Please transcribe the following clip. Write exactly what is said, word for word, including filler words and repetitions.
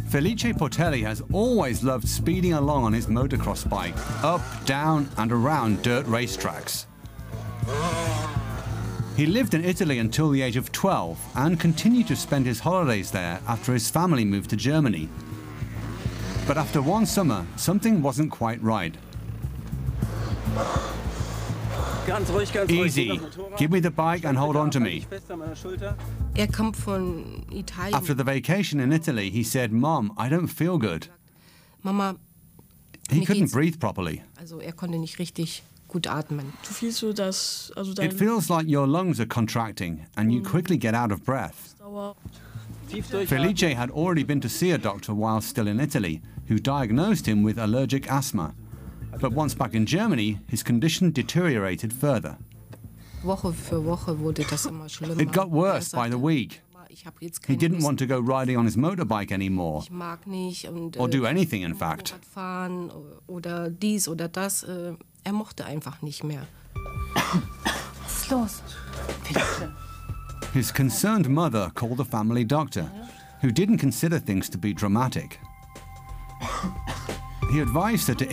Felice Portelli has always loved speeding along on his motocross bike, up, down, and around dirt racetracks. He lived in Italy until the age of twelve and continued to spend his holidays there after his family moved to Germany. But after one summer, something wasn't quite right. Easy. Give me the bike and hold on to me. Er kommt von Italien. After the vacation in Italy, he said, "Mom, I don't feel good." Mama, He mir couldn't geht's- breathe properly. Also er konnte nicht richtig gut atmen. Du fühlst so, dass also It deine feels like your lungs are contracting and you quickly get out of breath. Dauer. Felice had already been to see a doctor while still in Italy, who diagnosed him with allergic asthma. But once back in Germany, his condition deteriorated further. Woche für Woche wurde das immer schlimmer. It got worse Er by the sagte, week. "Mama, ich hab jetzt He keine didn't Lust, want to go riding on his motorbike anymore, ich mag nicht und or äh, do anything, in fact. Motorrad fahren oder dies oder das. Äh, er mochte einfach nicht mehr. Was ist los? His concerned mother called the family doctor, who didn't consider things to be dramatic. He advised her to